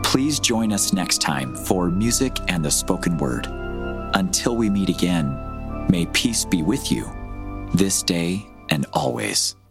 Please join us next time for Music and the Spoken Word. Until we meet again, may peace be with you this day and always.